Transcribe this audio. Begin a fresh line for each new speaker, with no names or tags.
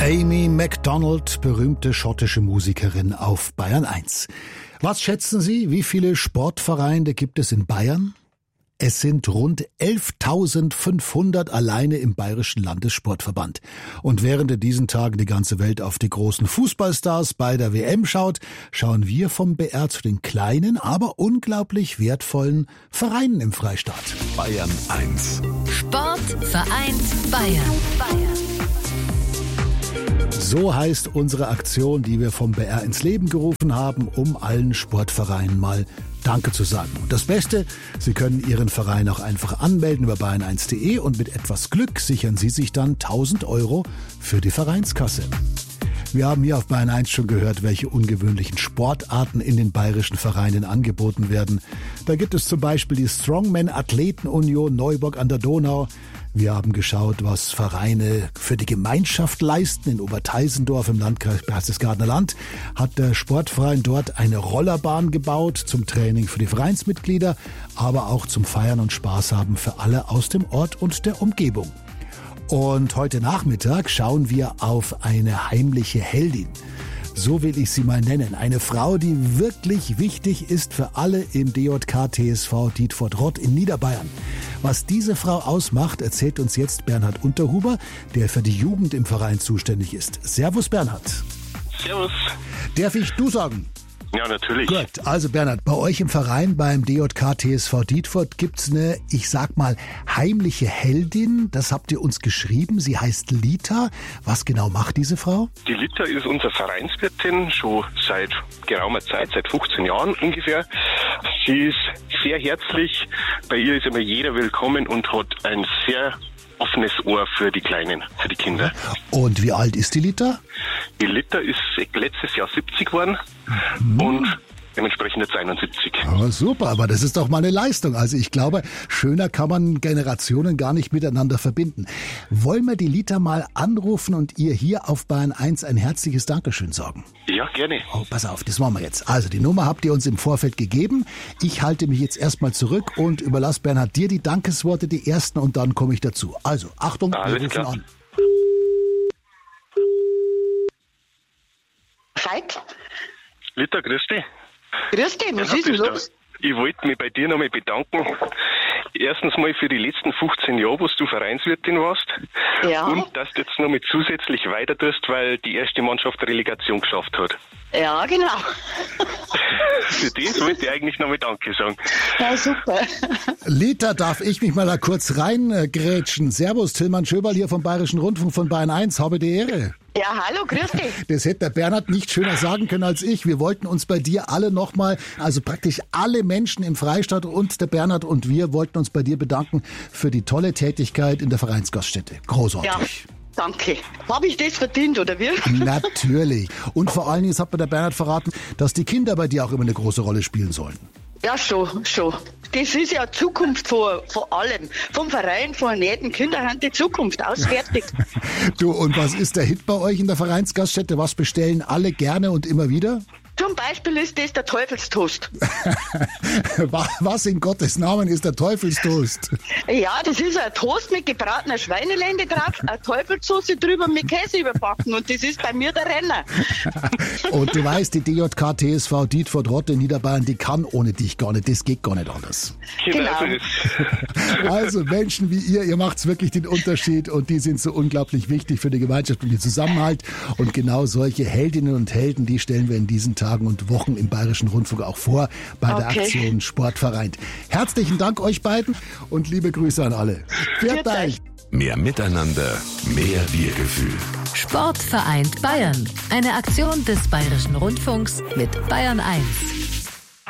Amy Macdonald, berühmte schottische Musikerin auf Bayern 1. Was schätzen Sie, wie viele Sportvereine gibt es in Bayern? Es sind rund 11.500 alleine im Bayerischen Landessportverband. Und während in diesen Tagen die ganze Welt auf die großen Fußballstars bei der WM schaut, schauen wir vom BR zu den kleinen, aber unglaublich wertvollen Vereinen im Freistaat.
Bayern 1.
Sport vereint Bayern.
So heißt unsere Aktion, die wir vom BR ins Leben gerufen haben, um allen Sportvereinen mal Danke zu sagen. Und das Beste, Sie können Ihren Verein auch einfach anmelden über bayern1.de und mit etwas Glück sichern Sie sich dann 1.000 € für die Vereinskasse. Wir haben hier auf Bayern 1 schon gehört, welche ungewöhnlichen Sportarten in den bayerischen Vereinen angeboten werden. Da gibt es zum Beispiel die Strongman Athletenunion Neuburg an der Donau. Wir haben geschaut, was Vereine für die Gemeinschaft leisten. In Oberteisendorf im Landkreis Berchtesgadener Land hat der Sportverein dort eine Rollerbahn gebaut zum Training für die Vereinsmitglieder, aber auch zum Feiern und Spaß haben für alle aus dem Ort und der Umgebung. Und heute Nachmittag schauen wir auf eine heimliche Heldin. So will ich sie mal nennen. Eine Frau, die wirklich wichtig ist für alle im DJK TSV Dietfurt-Rott in Niederbayern. Was diese Frau ausmacht, erzählt uns jetzt Bernhard Unterhuber, der für die Jugend im Verein zuständig ist. Servus Bernhard.
Servus.
Darf ich du sagen?
Ja, natürlich.
Gut, also Bernhard, bei euch im Verein beim DJK TSV Dietfurt gibt's eine, ich sag mal, heimliche Heldin. Das habt ihr uns geschrieben. Sie heißt Lita. Was genau macht diese Frau?
Die Lita ist unsere Vereinswirtin schon seit geraumer Zeit, seit 15 Jahren ungefähr. Sie ist sehr herzlich. Bei ihr ist immer jeder willkommen und hat ein sehr offenes Ohr für die Kleinen, für die Kinder.
Und wie alt ist die Lita?
Die Lita ist letztes Jahr 70 geworden und dementsprechend jetzt 71.
Oh, super, aber das ist doch mal eine Leistung. Also ich glaube, schöner kann man Generationen gar nicht miteinander verbinden. Wollen wir die Lita mal anrufen und ihr hier auf Bayern 1 ein herzliches Dankeschön sagen?
Ja, gerne.
Oh, pass auf, das machen wir jetzt. Also die Nummer habt ihr uns im Vorfeld gegeben. Ich halte mich jetzt erstmal zurück und überlasse Bernhard dir die Dankesworte, die ersten, und dann komme ich dazu. Also, Achtung, wir rufen
klar
an.
Veit?
Lita, grüß dich.
Grüß dich, was ist denn los?
Ich wollte mich bei dir nochmal bedanken. Erstens mal für die letzten 15 Jahre, wo du Vereinswirtin warst.
Ja.
Und dass du jetzt nochmal zusätzlich weiter tust, weil die erste Mannschaft Relegation geschafft hat.
Ja, genau.
Für das wollte ich eigentlich nochmal Danke sagen.
Ja, super.
Lita, darf ich mich mal da kurz reingrätschen? Servus, Tillmann Schöberl hier vom Bayerischen Rundfunk von Bayern 1. Habe die Ehre.
Ja, hallo, grüß dich.
Das hätte der Bernhard nicht schöner sagen können als ich. Wir wollten uns bei dir alle nochmal, also praktisch alle Menschen im Freistaat und der Bernhard und wir wollten uns bei dir bedanken für die tolle Tätigkeit in der Vereinsgaststätte. Großartig.
Ja, danke. Habe ich das verdient, oder wie?
Natürlich. Und vor allen Dingen, jetzt hat mir der Bernhard verraten, dass die Kinder bei dir auch immer eine große Rolle spielen sollen.
Ja, schon. Das ist ja Zukunft von allem. Vom Verein, von jedem Kinderhand die Zukunft. Ausfertig.
Du, und was ist der Hit bei euch in der Vereinsgaststätte? Was bestellen alle gerne und immer wieder?
Zum Beispiel ist das der Teufelstoast.
Was in Gottes Namen ist der Teufelstoast?
Ja, das ist ein Toast mit gebratener Schweinelende drauf, eine Teufelssoße drüber mit Käse überbacken und das ist bei mir der Renner.
Und du weißt, die DJK TSV Dietfurt-Rott in Niederbayern, die kann ohne dich gar nicht, das geht gar nicht anders.
Genau.
Also Menschen wie ihr macht's wirklich den Unterschied und die sind so unglaublich wichtig für die Gemeinschaft und den Zusammenhalt. Und genau solche Heldinnen und Helden, die stellen wir in diesen Tagen und Wochen im Bayerischen Rundfunk auch vor bei der Aktion Sportvereint. Herzlichen Dank euch beiden und liebe Grüße an alle. Viert euch.
Mehr Miteinander, mehr Wir-Gefühl.
Sport vereint Bayern. Eine Aktion des Bayerischen Rundfunks mit Bayern 1.